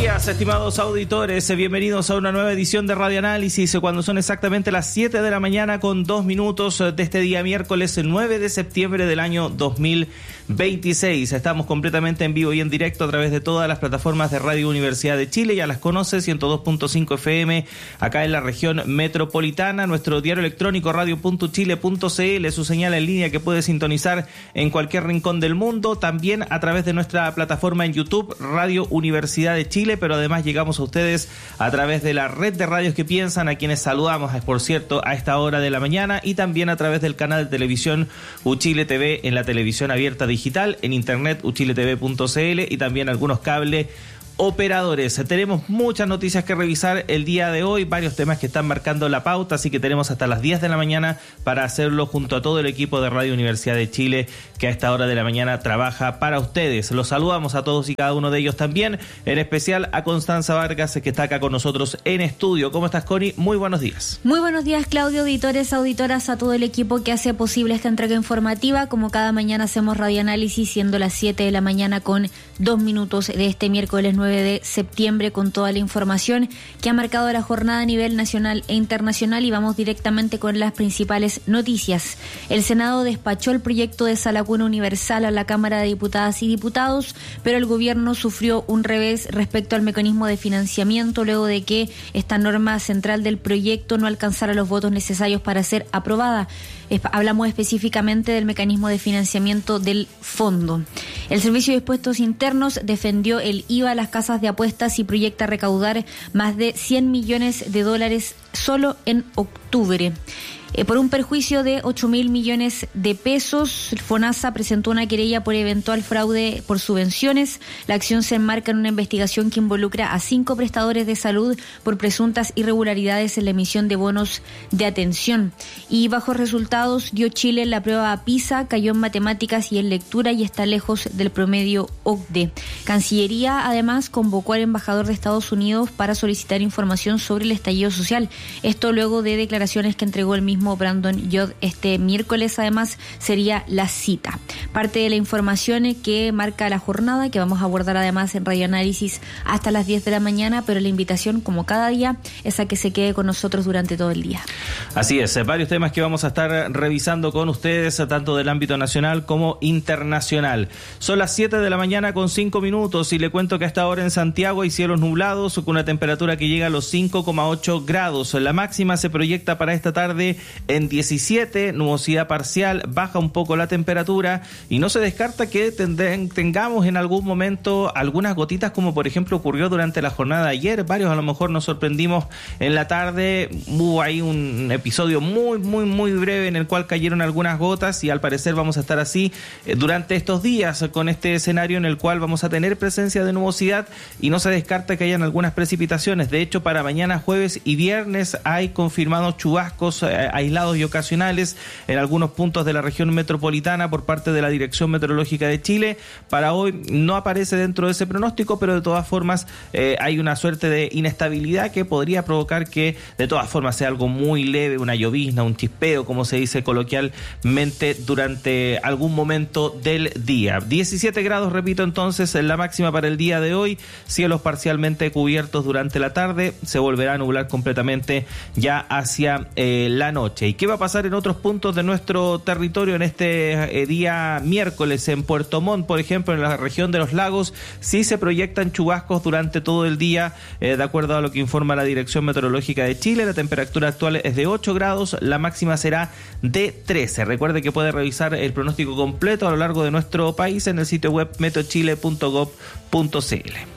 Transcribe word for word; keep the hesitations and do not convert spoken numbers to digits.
días, estimados auditores. Bienvenidos a una nueva edición de Radio Análisis, cuando son exactamente las siete de la mañana con dos minutos de este día miércoles nueve de septiembre del año dos mil veintiséis. Estamos completamente en vivo y en directo a través de todas las plataformas de Radio Universidad de Chile. Ya las conoce, ciento dos punto cinco F M acá en la región metropolitana. Nuestro diario electrónico radio punto chile punto c l, su señal en línea que puede sintonizar en cualquier rincón del mundo. También a través de nuestra plataforma en YouTube, Radio Universidad de Chile, pero además llegamos a ustedes a través de la red de radios que piensan, a quienes saludamos, por cierto, a esta hora de la mañana, y también a través del canal de televisión Uchile T V en la televisión abierta digital, en internet uchile t v punto c l y también algunos cables operadores. Tenemos muchas noticias que revisar el día de hoy, varios temas que están marcando la pauta, así que tenemos hasta las diez de la mañana para hacerlo junto a todo el equipo de Radio Universidad de Chile que a esta hora de la mañana trabaja para ustedes. Los saludamos a todos y cada uno de ellos también, en especial a Constanza Vargas, que está acá con nosotros en estudio. ¿Cómo estás, Connie? Muy buenos días. Muy buenos días, Claudio, auditores, auditoras, a todo el equipo que hace posible esta entrega informativa. Como cada mañana hacemos Radio Análisis, siendo las siete de la mañana con dos minutos de este miércoles nueve de septiembre, con toda la información que ha marcado la jornada a nivel nacional e internacional, y vamos directamente con las principales noticias. El Senado despachó el proyecto de sala cuna universal a la Cámara de Diputadas y Diputados, pero el gobierno sufrió un revés respecto al mecanismo de financiamiento luego de que esta norma central del proyecto no alcanzara los votos necesarios para ser aprobada. Hablamos específicamente del mecanismo de financiamiento del fondo. El Servicio de Impuestos Internos defendió el I V A a las casas de apuestas y proyecta recaudar más de cien millones de dólares solo en octubre. Eh, por un perjuicio de ocho mil millones de pesos, FONASA presentó una querella por eventual fraude por subvenciones. La acción se enmarca en una investigación que involucra a cinco prestadores de salud por presuntas irregularidades en la emisión de bonos de atención. Y bajos resultados dio Chile en la prueba PISA, cayó en matemáticas y en lectura y está lejos del promedio O C D E. Cancillería además convocó al embajador de Estados Unidos para solicitar información sobre el estallido social. Esto luego de declaraciones que entregó el mismo Brandon Yodd este miércoles. Además sería la cita. Parte de la información que marca la jornada, que vamos a abordar además en Radio Análisis hasta las diez de la mañana, pero la invitación, como cada día, es a que se quede con nosotros durante todo el día. Así es, varios temas que vamos a estar revisando con ustedes, tanto del ámbito nacional como internacional. Son las siete de la mañana con cinco minutos y le cuento que a esta hora en Santiago hay cielos nublados con una temperatura que llega a los cinco coma ocho grados. La máxima se proyecta para esta tarde en diecisiete, nubosidad parcial, baja un poco la temperatura y no se descarta que tendrán, tengamos en algún momento algunas gotitas, como por ejemplo ocurrió durante la jornada de ayer. Varios a lo mejor nos sorprendimos en la tarde, hubo ahí un episodio muy muy muy breve en el cual cayeron algunas gotas y al parecer vamos a estar así eh, durante estos días, con este escenario en el cual vamos a tener presencia de nubosidad y no se descarta que hayan algunas precipitaciones. De hecho, para mañana jueves y viernes hay confirmados chubascos eh, aislados y ocasionales en algunos puntos de la región metropolitana por parte de la Dirección Meteorológica de Chile. Para hoy no aparece dentro de ese pronóstico, pero de todas formas eh, hay una suerte de inestabilidad que podría provocar que de todas formas sea algo muy leve, una llovizna, un chispeo, como se dice coloquialmente, durante algún momento del día. diecisiete grados, repito entonces, en la máxima para el día de hoy, cielos parcialmente cubiertos durante la tarde, se volverá a nublar completamente ya hacia eh, la noche. ¿Y qué va a pasar en otros puntos de nuestro territorio en este eh, día miércoles? En Puerto Montt, por ejemplo, en la región de los lagos, sí se proyectan chubascos durante todo el día, eh, de acuerdo a lo que informa la Dirección Meteorológica de Chile. La temperatura actual es de ocho grados, la máxima será de trece. Recuerde que puede revisar el pronóstico completo a lo largo de nuestro país en el sitio web meteochile punto gob punto c l.